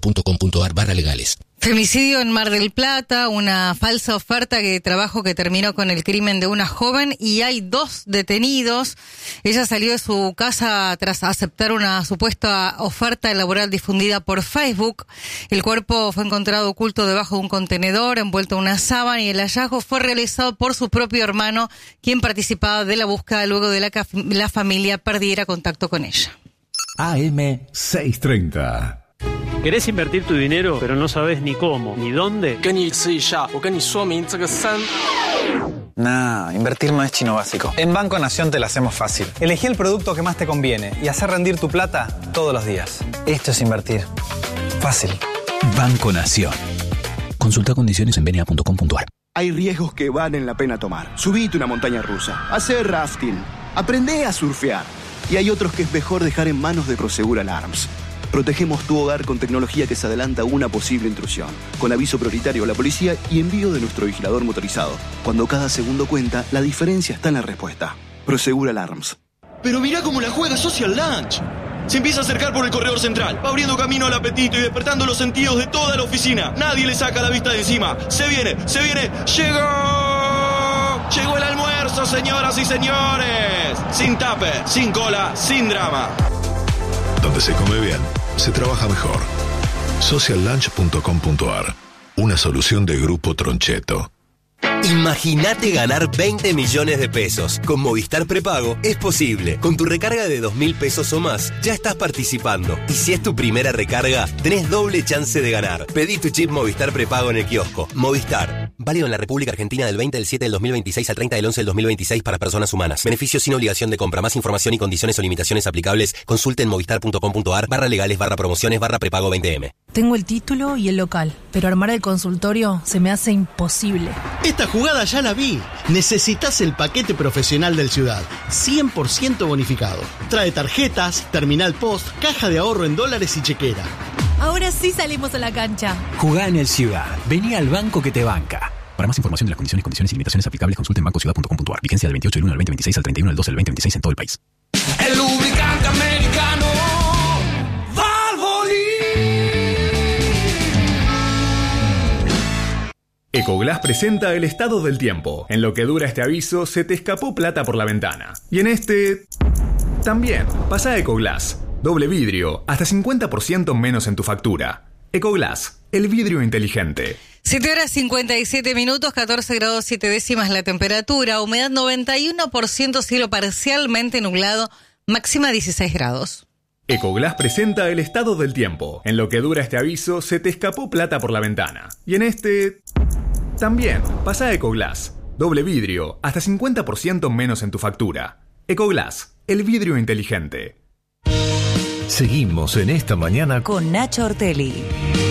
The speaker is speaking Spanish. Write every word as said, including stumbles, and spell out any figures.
punto com punto ar barra legales. Femicidio en Mar del Plata, una falsa oferta de trabajo que terminó con el crimen de una joven y hay dos detenidos. Ella salió de su casa tras aceptar una supuesta oferta laboral difundida por Facebook. El cuerpo fue encontrado oculto debajo de un contenedor, envuelto en una sábana, y el hallazgo fue realizado por su propio hermano, quien participaba de la búsqueda luego de la que la familia perdiera contacto con ella. A M seiscientos treinta. ¿Querés invertir tu dinero, pero no sabes ni cómo, ni dónde? Nah, invertir no es chino básico. En Banco Nación te la hacemos fácil. Elegí el producto que más te conviene y hacer rendir tu plata todos los días. Esto es invertir. Fácil. Banco Nación. Consulta condiciones en b n a punto com punto ar. Hay riesgos que valen la pena tomar. Subite una montaña rusa, hacer rafting, aprende a surfear. Y hay otros que es mejor dejar en manos de Prosegur Alarms. Protegemos tu hogar con tecnología que se adelanta a una posible intrusión, con aviso prioritario a la policía y envío de nuestro vigilador motorizado. Cuando cada segundo cuenta, la diferencia está en la respuesta. Prosegur Alarms. Pero mirá cómo la juega Social Lunch. Se empieza a acercar por el corredor central, va abriendo camino al apetito y despertando los sentidos de toda la oficina. Nadie le saca la vista de encima. Se viene, se viene, ¡llegó! ¡Llegó el almuerzo, señoras y señores! Sin tape, sin cola, sin drama. Donde se come bien, se trabaja mejor. social lunch punto com punto ar. Una solución de Grupo Troncheto. Imagínate ganar veinte millones de pesos. Con Movistar Prepago es posible. Con tu recarga de dos mil pesos o más, ya estás participando. Y si es tu primera recarga, tenés doble chance de ganar. Pedí tu chip Movistar Prepago en el kiosco. Movistar. Válido en la República Argentina del veinte del siete del dos mil veintiséis al treinta del once del dos mil veintiséis para personas humanas. Beneficios sin obligación de compra. Más información y condiciones o limitaciones aplicables, consulte en movistar punto com punto ar barra legales barra promociones barra prepago veinte eme. Tengo el título y el local, pero armar el consultorio se me hace imposible. Esta jugada ya la vi. Necesitas el paquete profesional del Ciudad, cien por ciento bonificado. Trae tarjetas, terminal post, caja de ahorro en dólares y chequera. Ahora sí salimos a la cancha. Jugá en el Ciudad. Vení al banco que te banca. Para más información de las condiciones, condiciones y limitaciones aplicables, consulte en banco ciudad punto com punto ar. Vigencia del veintiocho del uno al veinte veintiséis al treinta y uno del doce del veinte veintiséis en todo el país. El lubricante americano Valvoline. Ecoglass presenta el estado del tiempo. En lo que dura este aviso, se te escapó plata por la ventana. Y en este... también. Pasa a Ecoglass. Doble vidrio, hasta cincuenta por ciento menos en tu factura. Ecoglass, el vidrio inteligente. siete horas cincuenta y siete minutos, catorce grados siete décimas la temperatura, humedad noventa y uno por ciento, cielo parcialmente nublado, máxima dieciséis grados. Ecoglass presenta el estado del tiempo. En lo que dura este aviso, se te escapó plata por la ventana. Y en este... también. Pasa a Ecoglass. Doble vidrio, hasta cincuenta por ciento menos en tu factura. Ecoglass, el vidrio inteligente. Seguimos en esta mañana con Nacho Ortelli.